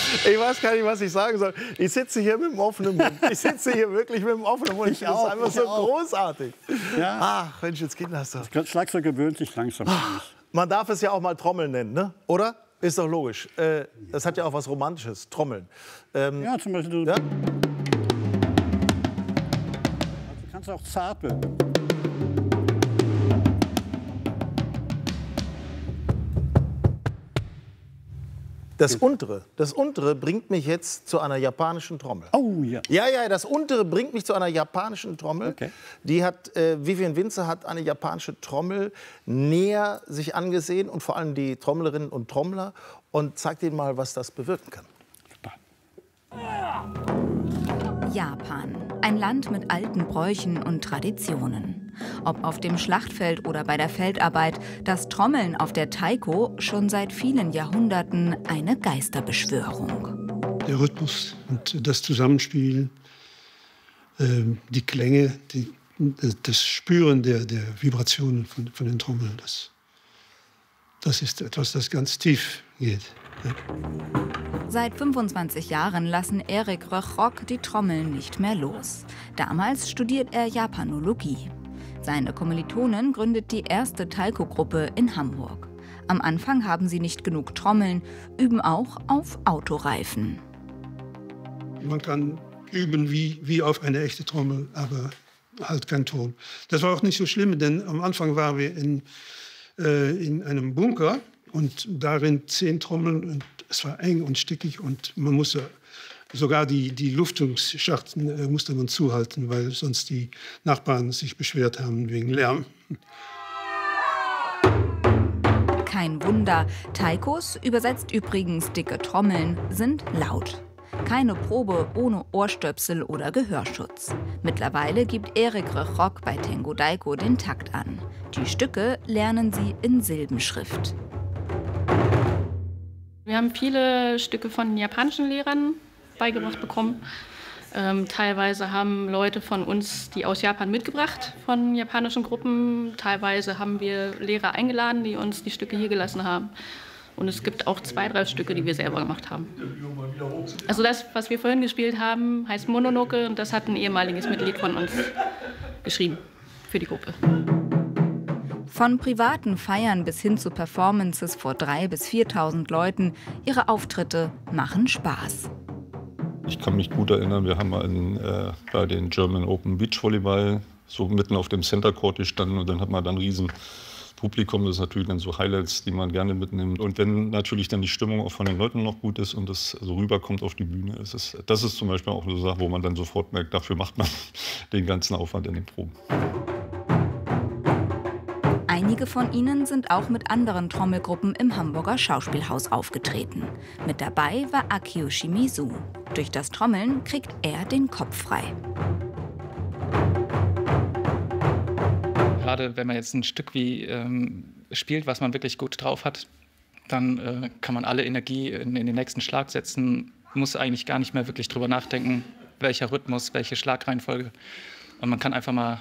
Ich weiß gar nicht, was ich sagen soll. Ich sitze hier mit dem offenen Mund. Ich sitze hier wirklich mit dem offenen Mund. Ich auch, das ist einfach so großartig. Ja. Ach, Mensch, jetzt geht das doch. Das Schlagzeug gewöhnt sich langsam. Man darf es ja auch mal Trommeln nennen, ne? Oder? Ist doch logisch. Das hat ja auch was Romantisches, Trommeln. Ja, zum Beispiel. Ja? Du kannst auch zapeln. Das untere bringt mich jetzt zu einer japanischen Trommel. Oh ja. Ja, das untere bringt mich zu einer japanischen Trommel. Okay. Die hat, Vivian Winzer hat eine japanische Trommel näher sich angesehen und vor allem die Trommlerinnen und Trommler und zeigt ihnen mal, was das bewirken kann. Japan, ein Land mit alten Bräuchen und Traditionen. Ob auf dem Schlachtfeld oder bei der Feldarbeit, das Trommeln auf der Taiko schon seit vielen Jahrhunderten eine Geisterbeschwörung. Der Rhythmus und das Zusammenspiel, die Klänge, das Spüren der Vibrationen von den Trommeln, das ist etwas, das ganz tief geht. Ja. Seit 25 Jahren lassen Erik Röchrock die Trommeln nicht mehr los. Damals studiert er Japanologie. Seine Kommilitonin gründet die erste Taiko-Gruppe in Hamburg. Am Anfang haben sie nicht genug Trommeln, üben auch auf Autoreifen. Man kann üben wie auf eine echte Trommel, aber halt kein Ton. Das war auch nicht so schlimm, denn am Anfang waren wir in einem Bunker und darin 10 Trommeln und es war eng und stickig und man musste sogar die Lüftungsschachten musste man zuhalten, weil sonst die Nachbarn sich beschwert haben wegen Lärm. Kein Wunder, Taikos, übersetzt übrigens dicke Trommeln, sind laut. Keine Probe ohne Ohrstöpsel oder Gehörschutz. Mittlerweile gibt Erik Röchrock bei Tengo Daiko den Takt an. Die Stücke lernen sie in Silbenschrift. Wir haben viele Stücke von japanischen Lehrern beigebracht bekommen. Teilweise haben Leute von uns die aus Japan mitgebracht, von japanischen Gruppen. Teilweise haben wir Lehrer eingeladen, die uns die Stücke hier gelassen haben. Und es gibt auch 2, 3 Stücke, die wir selber gemacht haben. Also das, was wir vorhin gespielt haben, heißt Mononoke und das hat ein ehemaliges Mitglied von uns geschrieben für die Gruppe. Von privaten Feiern bis hin zu Performances vor 3.000 bis 4.000 Leuten, ihre Auftritte machen Spaß. Ich kann mich gut erinnern, wir haben bei den German Open Beach Volleyball so mitten auf dem Center Court gestanden und dann hat man dann ein riesen Publikum. Das ist natürlich dann so Highlights, die man gerne mitnimmt. Und wenn natürlich dann die Stimmung auch von den Leuten noch gut ist und das so rüberkommt auf die Bühne, das ist zum Beispiel auch eine Sache, wo man dann sofort merkt, dafür macht man den ganzen Aufwand in den Proben. Einige von ihnen sind auch mit anderen Trommelgruppen im Hamburger Schauspielhaus aufgetreten. Mit dabei war Akio Shimizu. Durch das Trommeln kriegt er den Kopf frei. Gerade wenn man jetzt ein Stück wie spielt, was man wirklich gut drauf hat, dann kann man alle Energie in den nächsten Schlag setzen, muss eigentlich gar nicht mehr wirklich drüber nachdenken, welcher Rhythmus, welche Schlagreihenfolge. Und man kann einfach mal